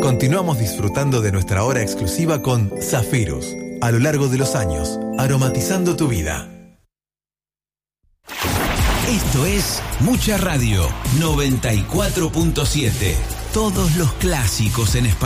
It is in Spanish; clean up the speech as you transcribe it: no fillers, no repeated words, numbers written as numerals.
Continuamos disfrutando de nuestra hora exclusiva con Zafirus, a lo largo de los años, aromatizando tu vida. Esto es Mucha Radio 94.7. Todos los clásicos en español.